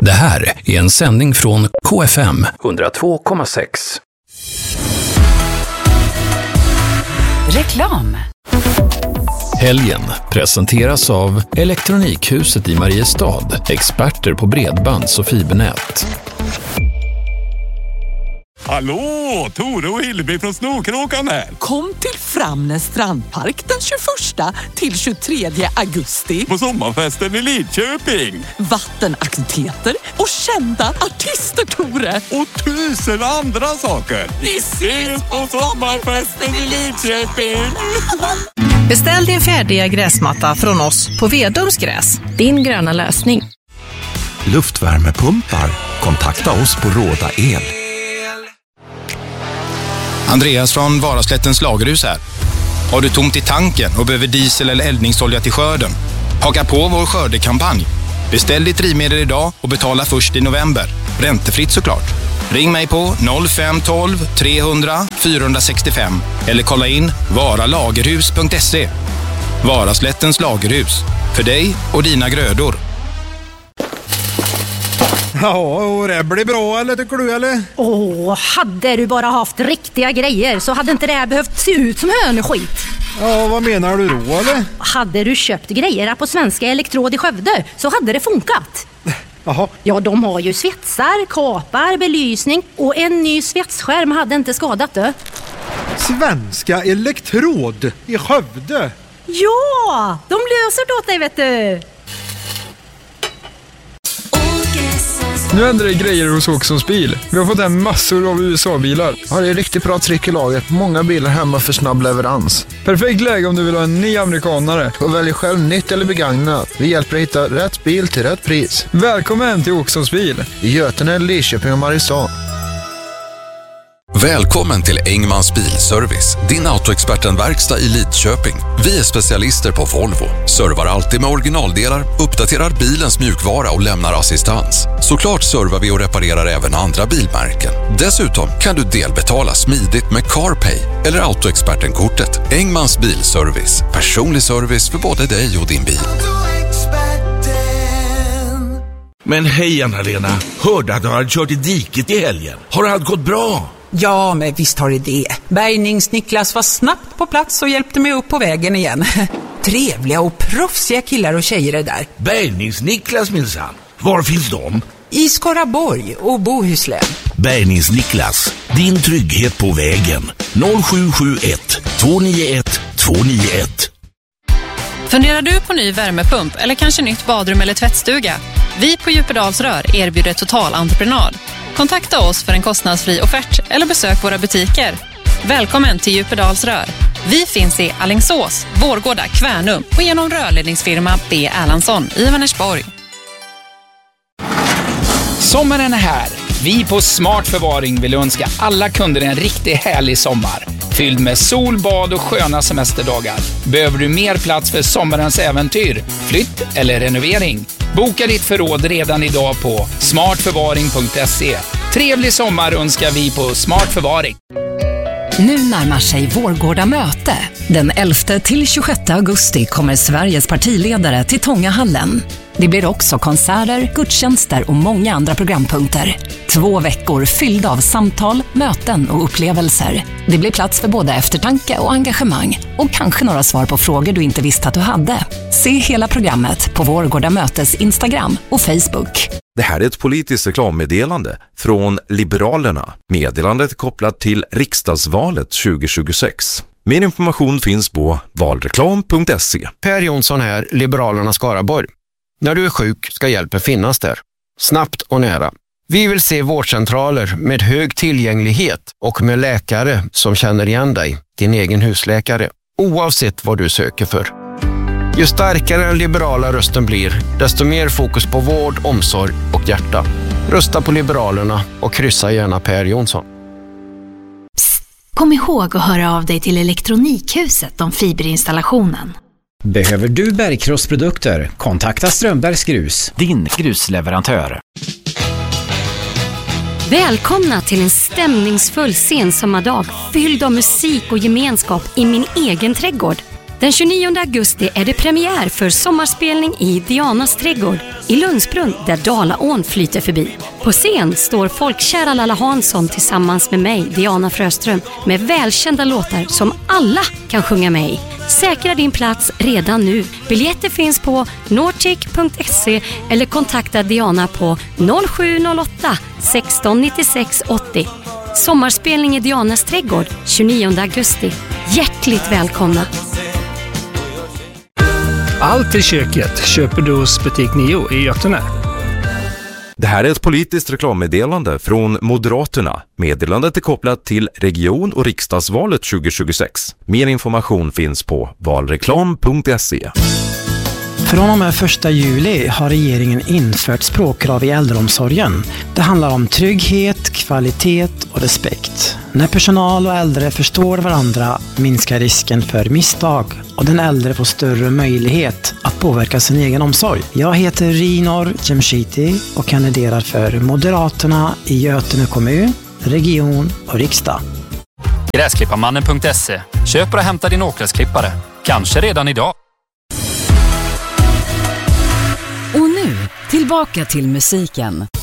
Det här är en sändning från KFM 102,6. Reklam. Helgen presenteras av Elektronikhuset i Mariestad, experter på bredbands- och fibernät. Hallå, Tore och Hillevi från Snorkråkan här. Kom till Framnäs strandpark den 21 till 23 augusti. På sommarfesten i Lidköping. Vattenaktiviteter och kända artister, Tore. Och 1000 andra saker. Vi ses på sommarfesten i Lidköping. Beställ din färdiga gräsmatta från oss på Vedums gräs. Din gröna lösning. Luftvärmepumpar. Kontakta oss på Råda El. Andreas från Varaslättens lagerhus här. Har du tomt i tanken och behöver diesel eller eldningsolja till skörden? Haka på vår skördekampanj. Beställ ditt drivmedel idag och betala först i november. Räntefritt såklart. Ring mig på 0512 300 465 eller kolla in varalagerhus.se. Varaslättens lagerhus. För dig och dina grödor. Ja, och det blir bra, eller tycker du, eller? Hade du bara haft riktiga grejer så hade inte det här behövt se ut som hönskit. Ja, vad menar du då, eller? Hade du köpt grejer på Svenska Elektrod i Skövde så hade det funkat. Jaha. Ja, de har ju svetsar, kapar, belysning och en ny svetsskärm hade inte skadat det. Svenska Elektrod i Skövde? Ja, de löser det åt dig, vet du. Nu händer det grejer hos Åkessons bil. Vi har fått hem massor av USA-bilar. Ja, det är riktigt bra tryck i laget. Många bilar hemma för snabb leverans. Perfekt läge om du vill ha en ny amerikanare. Och välj själv nytt eller begagnat. Vi hjälper dig hitta rätt bil till rätt pris. Välkommen till Åkessons bil. I Götene, Lidköping och Mariestad. Välkommen till Engmans Bilservice, din autoexperten-verkstad i Lidköping. Vi är specialister på Volvo, servar alltid med originaldelar, uppdaterar bilens mjukvara och lämnar assistans. Såklart servar vi och reparerar även andra bilmärken. Dessutom kan du delbetala smidigt med CarPay eller autoexperten-kortet. Engmans Bilservice, personlig service för både dig och din bil. Men hej Anna-Lena, hörde att du hade kört i diket i helgen. Har allt gått bra? Ja, men visst har det. Bärgnings-Niklas var snabbt på plats och hjälpte mig upp på vägen igen. Trevliga och proffsiga killar och tjejer är där. Bärgnings-Niklas minsann. Var finns de? I Skaraborg och Bohuslän. Bärgnings-Niklas, din trygghet på vägen. 0771 291 291. Funderar du på ny värmepump eller kanske nytt badrum eller tvättstuga? Vi på Djupedalsrör erbjuder total entreprenad. Kontakta oss för en kostnadsfri offert eller besök våra butiker. Välkommen till Djupedalsrör. Vi finns i Alingsås, Vårgårda, Kvärnum och genom rörledningsfirma B. Erlandsson i Vänersborg. Sommaren är här. Vi på Smart Förvaring vill önska alla kunder en riktigt härlig sommar. Fylld med sol, bad och sköna semesterdagar. Behöver du mer plats för sommarens äventyr, flytt eller renovering? Boka ditt förråd redan idag på smartförvaring.se. Trevlig sommar önskar vi på Smart Förvaring. Nu närmar sig Vårgårda möte. Den 11 till 26 augusti kommer Sveriges partiledare till Tångahallen. Det blir också konserter, gudstjänster och många andra programpunkter. 2 veckor fyllda av samtal, möten och upplevelser. Det blir plats för både eftertanke och engagemang. Och kanske några svar på frågor du inte visste att du hade. Se hela programmet på Vårgårda mötes Instagram och Facebook. Det här är ett politiskt reklammeddelande från Liberalerna. Meddelandet är kopplat till riksdagsvalet 2026. Mer information finns på valreklam.se. Per Jonsson här, Liberalerna Skaraborg. När du är sjuk ska hjälpen finnas där. Snabbt och nära. Vi vill se vårdcentraler med hög tillgänglighet och med läkare som känner igen dig, din egen husläkare, oavsett vad du söker för. Ju starkare den liberala rösten blir, desto mer fokus på vård, omsorg och hjärta. Rösta på Liberalerna och kryssa gärna Per Jonsson. Psst, kom ihåg att höra av dig till Elektronikhuset om fiberinstallationen. Behöver du bergkrossprodukter? Kontakta Strömbergs Grus, din grusleverantör. Välkomna till en stämningsfull sensommardag fylld av musik och gemenskap i min egen trädgård. Den 29 augusti är det premiär för sommarspelning i Dianas trädgård i Lundsbrunn där Dalaån flyter förbi. På scen står folkkära Lalla Hansson tillsammans med mig, Diana Fröström, med välkända låtar som alla kan sjunga med i. Säkra din plats redan nu. Biljetter finns på nortic.se eller kontakta Diana på 0708 16 96 80. Sommarspelning i Dianas trädgård 29 augusti. Hjärtligt välkomna! Allt i köket köper du hos Butik Nio i Götene. Det här är ett politiskt reklammeddelande från Moderaterna. Meddelandet är kopplat till region- och riksdagsvalet 2026. Mer information finns på valreklam.se. Från och med 1 juli har regeringen infört språkkrav i äldreomsorgen. Det handlar om trygghet, kvalitet och respekt. När personal och äldre förstår varandra minskar risken för misstag och den äldre får större möjlighet att påverka sin egen omsorg. Jag heter Rinor Cemshiti och kandiderar för Moderaterna i Götene kommun, region och riksdag. Gräsklipparmannen.se. Köp och hämta din åkgräsklippare. Kanske redan idag. Och nu, tillbaka till musiken.